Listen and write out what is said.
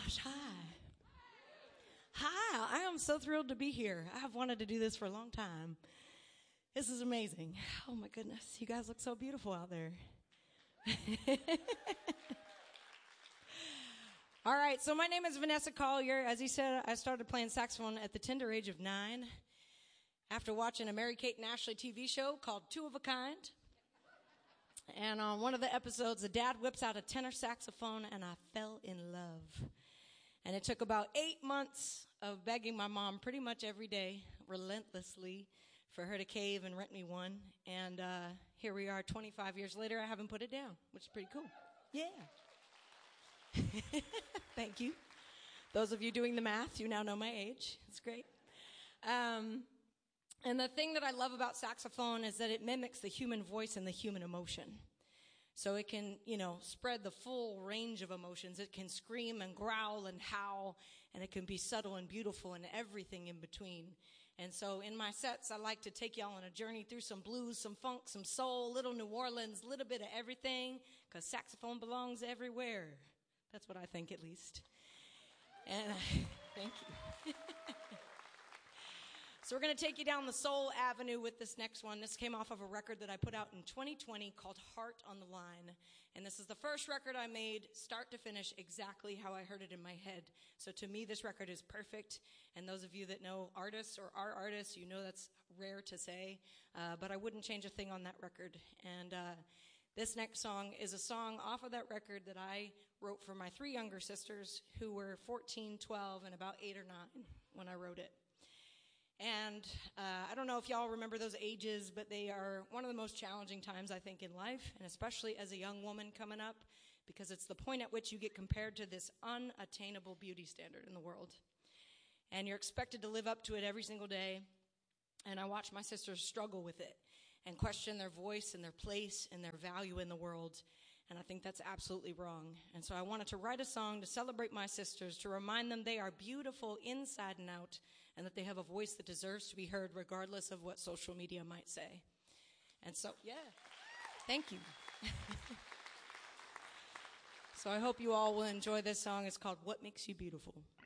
gosh, hi. Hi, I am so thrilled to be here. I have wanted to do this for a long time. This is amazing. Oh my goodness, you guys look so beautiful out there. All right, so my name is Vanessa Collier. As he said, I started playing saxophone at the tender age of 9 after watching a Mary-Kate and Ashley TV show called Two of a Kind. And on one of the episodes, the dad whips out a tenor saxophone, and I fell in love. And it took about 8 months of begging my mom pretty much every day, relentlessly, for her to cave and rent me one. And here we are 25 years later. I haven't put it down, which is pretty cool. Yeah. Thank you. Those of you doing the math, you now know my age. It's great. And the thing that I love about saxophone is that it mimics the human voice and the human emotion. So it can, spread the full range of emotions. It can scream and growl and howl, and it can be subtle and beautiful and everything in between. And so in my sets, I like to take y'all on a journey through some blues, some funk, some soul, little New Orleans, little bit of everything, because saxophone belongs everywhere. That's what I think, at least. And thank you. So we're going to take you down the soul avenue with this next one. This came off of a record that I put out in 2020 called Heart on the Line. And this is the first record I made, start to finish, exactly how I heard it in my head. So to me, this record is perfect. And those of you that know artists or are artists, you know that's rare to say. But I wouldn't change a thing on that record. And this next song is a song off of that record that I wrote for my 3 younger sisters who were 14, 12, and about 8 or 9 when I wrote it. And I don't know if y'all remember those ages, but they are one of the most challenging times, I think, in life, and especially as a young woman coming up, because it's the point at which you get compared to this unattainable beauty standard in the world. And you're expected to live up to it every single day. And I watch my sisters struggle with it and question their voice and their place and their value in the world. And I think that's absolutely wrong. And so I wanted to write a song to celebrate my sisters, to remind them they are beautiful inside and out, and that they have a voice that deserves to be heard regardless of what social media might say. And so, yeah, thank you. So I hope you all will enjoy this song. It's called What Makes You Beautiful.